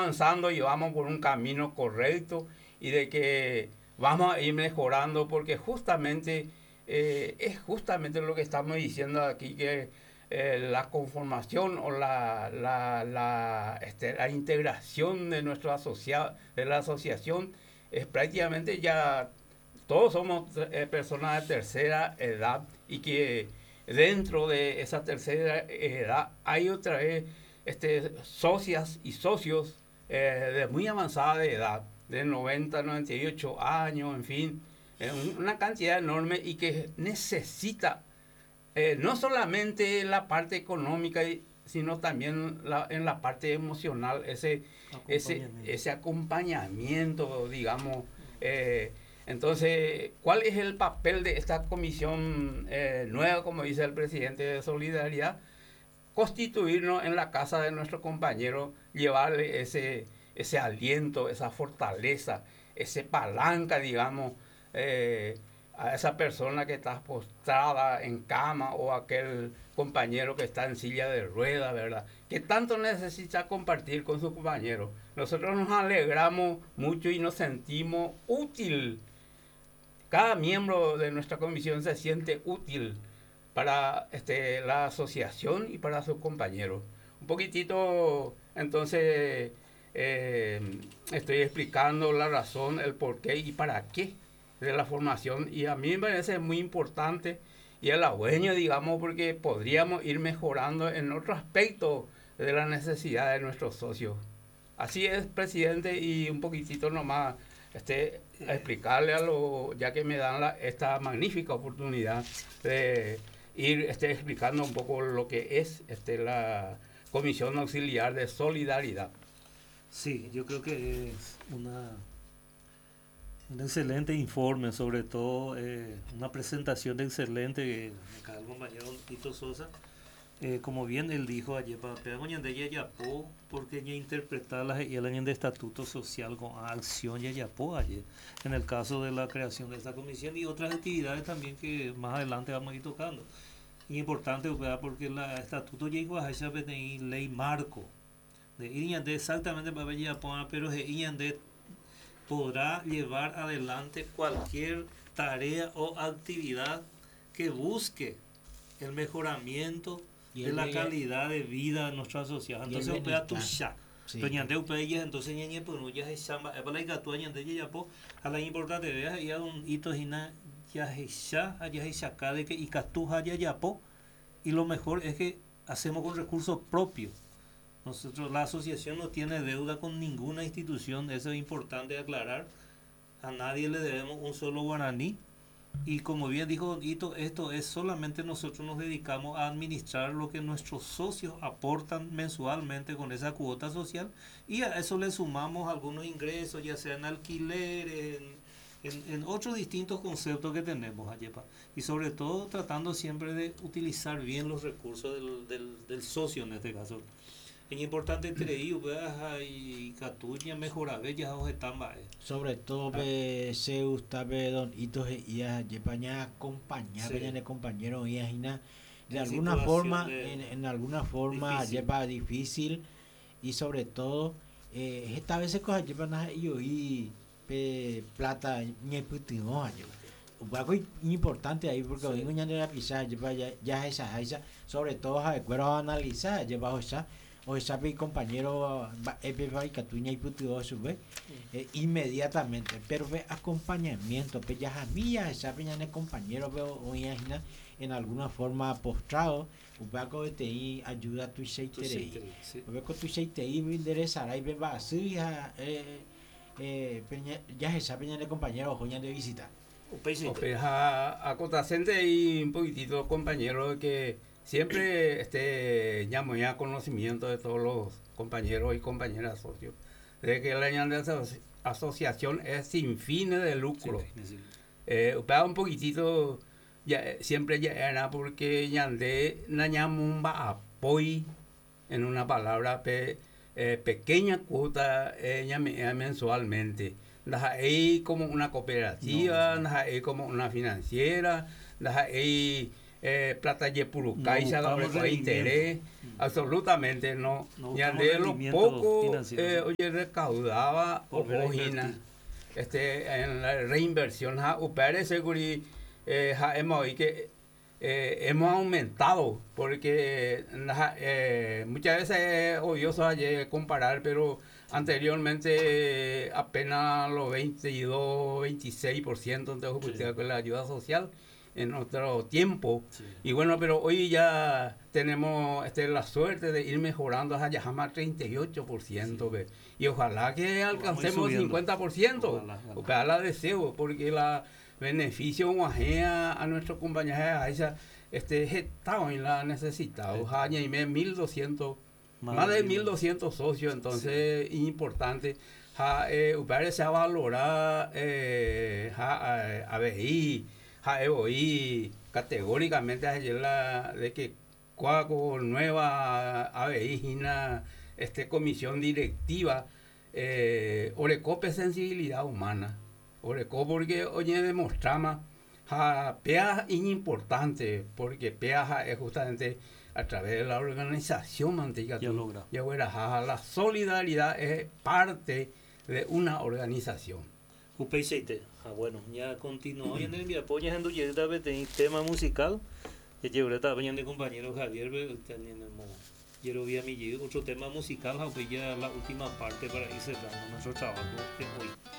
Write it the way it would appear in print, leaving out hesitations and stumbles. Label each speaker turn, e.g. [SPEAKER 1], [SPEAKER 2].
[SPEAKER 1] avanzando y vamos por un camino correcto y de que vamos a ir mejorando porque justamente es justamente lo que estamos diciendo aquí, que la conformación o la integración de nuestro de la asociación es prácticamente ya todos somos personas de tercera edad y que dentro de esa tercera edad hay otra vez socias y socios de muy avanzada de edad, de 90, 98 años, en fin, una cantidad enorme y que necesita no solamente la parte económica, sino también en la parte emocional, ese acompañamiento, digamos. Entonces, ¿cuál es el papel de esta comisión nueva, como dice el presidente de Solidaridad? Constituirnos en la casa de nuestro compañero, llevarle ese aliento, esa fortaleza, ese palanca, digamos, a esa persona que está postrada en cama o aquel compañero que está en silla de ruedas, ¿verdad? Que tanto necesita compartir con su compañero. Nosotros nos alegramos mucho y nos sentimos útil. Cada miembro de nuestra comisión se siente útil para la asociación y para sus compañeros. Un poquitito, entonces, estoy explicando la razón, el por qué y para qué de la formación, y a mí me parece muy importante y halagüeño, digamos, porque podríamos ir mejorando en otro aspecto de la necesidad de nuestros socios. Así es, presidente, y un poquitito nomás a explicarle ya que me dan esta magnífica oportunidad de ir explicando un poco lo que es la Comisión Auxiliar de Solidaridad.
[SPEAKER 2] Sí, yo creo que es un excelente informe, sobre todo una presentación excelente de cada compañero Tito Sosa. Como bien él dijo ayer, para de Yayapó, porque ya interpretar la de estatuto social con acción Yayapó ayer, en el caso de la creación de esta comisión y otras actividades también que más adelante vamos a ir tocando. Y importante, ¿verdad? Porque el estatuto llegó a esa ley marco de Iñandé exactamente para Yayapó, pero Iñandé podrá llevar adelante cualquier tarea o actividad que busque el mejoramiento de la calidad de vida de nuestros asociados. Entonces, opera tu ya. Peñante upella, entonces ñeñe pues no ya es chamba, para la gatua ñande ya po, a la importante vea ya un hito hina ya es acá de que y catuja ya po, y lo mejor es que hacemos con recursos propios. Nosotros, la asociación no tiene deuda con ninguna institución, eso es importante aclarar. A nadie le debemos un solo guaraní. Y como bien dijo Hito, esto es solamente nosotros nos dedicamos a administrar lo que nuestros socios aportan mensualmente con esa cuota social y a eso le sumamos algunos ingresos, ya sea en alquiler, en otros distintos conceptos que tenemos allá. Y sobre todo tratando siempre de utilizar bien los recursos del socio en este caso. Es importante creer, y Catuña mejorar bellas objetamba.
[SPEAKER 3] Sobre todo se gusta don hitos y yepaña acompañar de compañero y de alguna forma en alguna forma lleva difícil y sobre todo esta vez cosas llevan y plata ni putimos un poco importante ahí porque hoy no ya pisar lleva ya esa sobre todo a cuero analizar lleva esa o esa compañero y Catuña y Putio sube inmediatamente pero ve acompañamiento pe ya mía esa peña de compañero veo hoy en alguna forma postrado un poco de ti ayuda a tu seiterei ve con tu seiterei me interesará y ve va así ya esa peña de compañero hoy de visita
[SPEAKER 1] a Cotacente y un poquitito compañero que siempre llamo ya conocimiento de todos los compañeros y compañeras socios de que la asociación es sin fines de lucro. Un poquitito siempre ya era porque yande nañamumba apoy en una palabra pequeña cuota mensualmente. Ahí como una cooperativa, ahí como una financiera, ahí plata yepurucay,
[SPEAKER 2] No
[SPEAKER 1] se
[SPEAKER 2] buscamos
[SPEAKER 1] agarró interés, absolutamente no. Ya de lo poco, oye, recaudaba, ojina, en la reinversión, parece que hemos que hemos aumentado, porque muchas veces es odioso comparar, pero anteriormente apenas los 22, 26% entonces con la ayuda social en otro tiempo. Sí. Y bueno, pero hoy ya tenemos la suerte de ir mejorando hasta ya más 38%. Sí. Y ojalá que alcancemos 50%. Ojalá deseo, porque la beneficio a nuestros compañeros estado en la necesitado. Sí. Y 1.200, más de 1.200 socios, entonces sí. Importante. Se ha valorado ABI, hoy categóricamente ayer de que cuaco nueva ABI, comisión directiva, orecope sensibilidad humana. Oreco porque oye demostramos PEA es importante porque PEA es justamente a través de la organización mantica la solidaridad es parte de una organización.
[SPEAKER 2] Bueno, ya continuó en el apoyo en el tema musical que llevo también de compañero Javier otro tema musical ya la última parte para ir cerrando nuestro trabajo de hoy.